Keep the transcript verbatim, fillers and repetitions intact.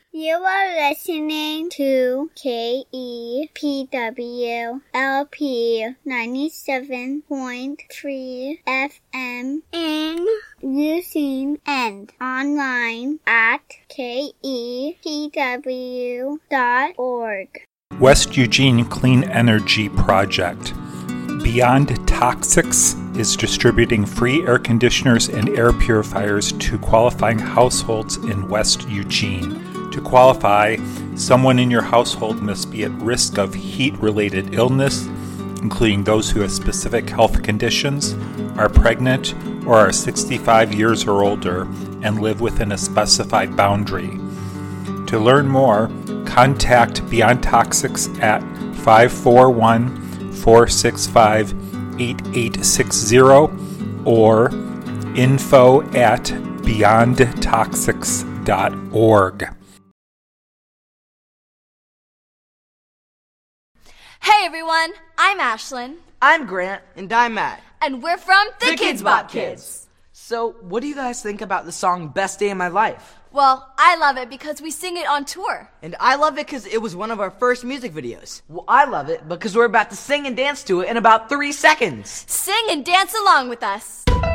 You are listening to K E P W L P ninety-seven point three F M in Eugene and online at K E P W dot org. West Eugene Clean Energy Project. Beyond Toxics is distributing free air conditioners and air purifiers to qualifying households in West Eugene. To qualify, someone in your household must be at risk of heat-related illness, including those who have specific health conditions, are pregnant, or are sixty-five years or older and live within a specified boundary. To learn more, contact Beyond Toxics at five four one, four six five, eight eight six zero or info at beyond toxics dot org. Hey everyone, I'm Ashlyn. I'm Grant. And I'm Matt. And we're from The, the Kids Bop Kids. So, what do you guys think about the song Best Day of My Life? Well, I love it because we sing it on tour. And I love it because it was one of our first music videos. Well, I love it because we're about to sing and dance to it in about three seconds. Sing and dance along with us.